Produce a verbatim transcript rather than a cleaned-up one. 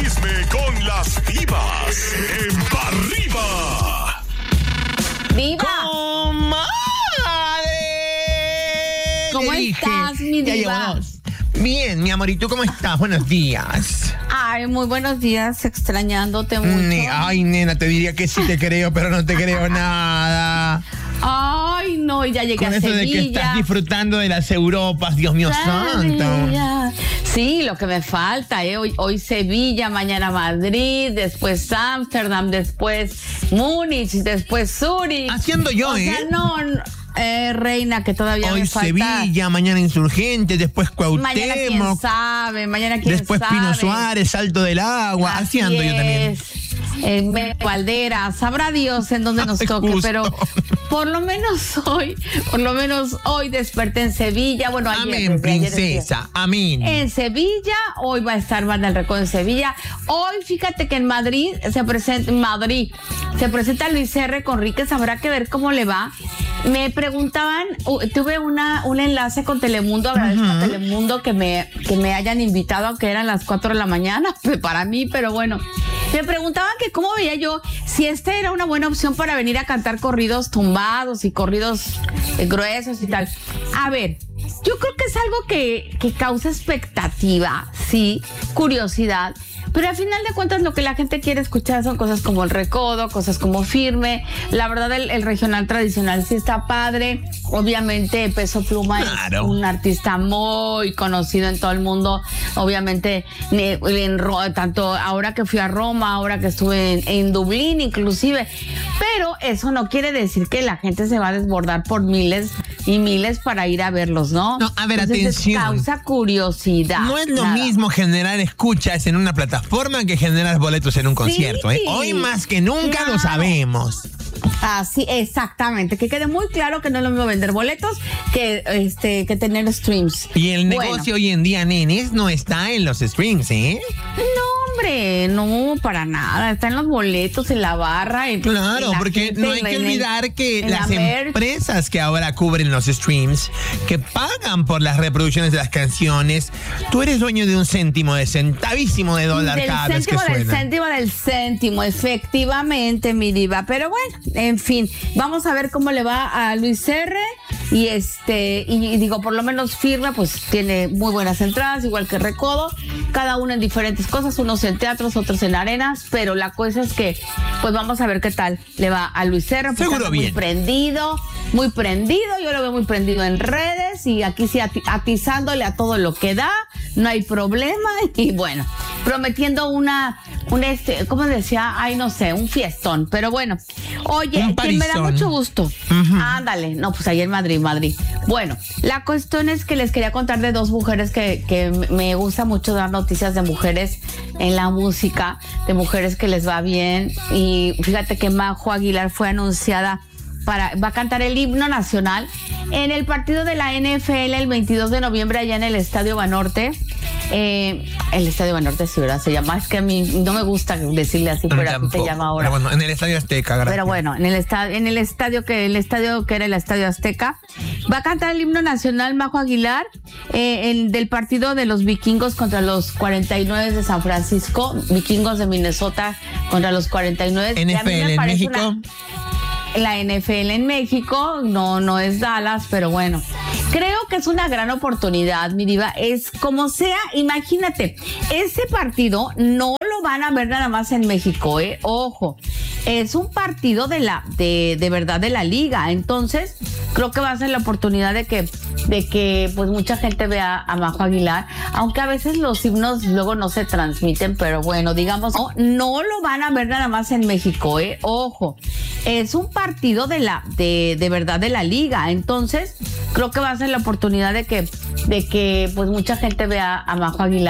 chisme con las divas en Pa' Arriba. ¡Diva! ¡Comadre! ¿Cómo Le dije, estás, mi ya diva? llevo dos. Bien, mi amor, ¿y tú cómo estás? Buenos días. Ay, muy buenos días, extrañándote mucho. Ne- Ay, nena, te diría que sí te creo, pero no te creo nada. Ay, no, y ya llegué Con a eso Sevilla. de que estás disfrutando de las Europas, Dios mío santo. Sevilla. Sí, lo que me falta, ¿eh? Hoy, hoy Sevilla, mañana Madrid, después Ámsterdam, después Múnich, después Zúrich. Haciendo yo, o ¿eh? sea, no, no, eh, reina, que todavía Hoy me falta. Sevilla, mañana Insurgente, después Mañana quién Cuauhtémoc, sabe, mañana quién después sabe. Pino Suárez, Salto del Agua. Así Haciendo yo también. es. En Valdera, sabrá Dios en dónde nos Ay, toque, justo. pero por lo menos hoy, por lo menos hoy desperté en Sevilla. Bueno, ayer, Amén, desde ayer princesa. Amén. en Sevilla, hoy va a estar Banda del Recodo en Sevilla. Hoy, fíjate que en Madrid se presenta, en Madrid, se presenta Luis R. Conríquez, habrá que ver cómo le va. Me preguntaban, uh, tuve una, un enlace con Telemundo, agradezco a Telemundo que me, que me hayan invitado, aunque eran las cuatro de la mañana, para mí, pero bueno. Me preguntaban que cómo veía yo si este era una buena opción para venir a cantar corridos tumbados y corridos eh, gruesos y tal. A ver, yo creo que es algo que, que causa expectativa, sí, curiosidad. Pero al final de cuentas lo que la gente quiere escuchar son cosas como el recodo, cosas como Firme. La verdad el, el regional tradicional sí está padre. Obviamente Peso Pluma Claro. es un artista muy conocido en todo el mundo. Obviamente en, en, tanto ahora que fui a Roma, ahora que estuve en, en Dublín inclusive. Pero eso no quiere decir que la gente se va a desbordar por miles y miles para ir a verlos, ¿no? No, a ver, Entonces, atención. causa curiosidad. No es lo Nada. mismo generar escuchas en una plataforma que generar boletos en un concierto. ¿eh? Hoy más que nunca Claro. lo sabemos. Así, exactamente. Que quede muy claro que no es lo mismo vender boletos que este que tener streams. Y el Bueno. negocio hoy en día, nenes, no está en los streams, ¿eh? No, hombre, no, para nada. Está en los boletos, en la barra. En, Claro, en la porque gente, no hay en que el- olvidar que en la las merch. empresas que ahora cubren los streams, que pagan por las reproducciones de las canciones, tú eres dueño de un céntimo, de centavísimo de dólar Del cada vez que céntimo del suena. céntimo del céntimo, efectivamente, mi diva. Pero bueno, en fin, vamos a ver cómo le va a Luis R. Y este, y, y digo, por lo menos Firme, pues tiene muy buenas entradas, igual que Recodo, cada uno en diferentes cosas, unos en teatros, otros en arenas, pero la cosa es que, pues vamos a ver qué tal le va a Luis R. Pues Seguro anda muy bien. prendido, muy prendido, yo lo veo muy prendido en redes y aquí sí ati- atizándole a todo lo que da, no hay problema y bueno, prometiendo una, un este, ¿cómo decía? Ay, no sé, un fiestón, pero bueno, oye, Un que me da parizón. mucho gusto. Ándale, no, pues ahí en Madrid, Madrid. Bueno, la cuestión es que les quería contar de dos mujeres que, que me gusta mucho dar noticias de mujeres en la música, de mujeres que les va bien y fíjate que Majo Aguilar fue anunciada para, va a cantar el himno nacional en el partido de la N F L el veintidós de noviembre allá en el Estadio Banorte. Eh, el Estadio Banorte, sí, ¿verdad? Se llama, es que a mí no me gusta decirle así, pero aquí se llama ahora. Pero bueno, en el Estadio Azteca, gracias. Pero bueno, en el estadio, en el estadio que el estadio que era el Estadio Azteca, va a cantar el himno nacional Majo Aguilar eh, el, del partido de los vikingos contra los cuarenta y nueve de San Francisco, vikingos de Minnesota contra los cuarenta y nueve. N Y a mí F me L en parece México. una- la N F L en México, no, no es Dallas, pero bueno, creo que es una gran oportunidad, mi diva, es como sea, imagínate, ese partido no lo van a ver nada más en México, eh, ojo, es un partido de la, de, de verdad de la liga, entonces creo que va a ser la oportunidad de que, de que pues mucha gente vea a Majo Aguilar, aunque a veces los himnos luego no se transmiten, pero bueno, digamos, no, no lo van a ver nada más en México, eh, ojo, es un partido de la, de, de verdad de la liga, entonces creo que va a ser la oportunidad de que, de que pues mucha gente vea a Majo Aguilar.